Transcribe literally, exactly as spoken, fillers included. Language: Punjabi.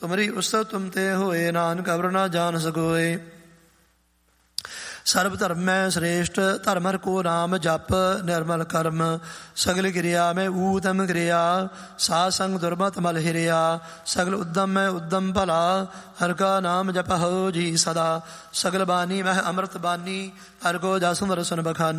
ਤੁਮਰੀ ਉਸਤਤ ਤੁਮ ਤੇ ਹੋਏ, ਨਾਨਕ ਅਵਰ ਨਾ ਜਾਣ ਸਕੋਏ। ਸਰਬ ਧਰਮ ਮੈਂ ਸ੍ਰੇਸ਼ਟ, ਧਰਮ ਹਰਿ ਕੋ ਨਾਮ ਜਪ, ਨਿਰਮਲ ਕਰਮ ਸਗਲ ਕਿਰਿਆ ਮੈਂ ਊਤਮ ਕਿਰਿਆ, ਸਾਧ ਸੰਗ ਦੁਰਮਤ ਮਲ ਹਿਰਿਆ, ਸਗਲ ਉਦਮ ਮੈਂ ਉਦਮ ਭਲਾ, ਹਰਿ ਕਾ ਨਾਮ ਜਪਹੁ ਜੀ ਸਦਾ, ਸਗਲ ਬਾਣੀ ਮਹਿ ਅੰਮ੍ਰਿਤ ਬਾਣੀ, ਹਰਿ ਕੋ ਜਸ ਸੁਮਰ ਸੁਨ ਬਖਾਨੀ।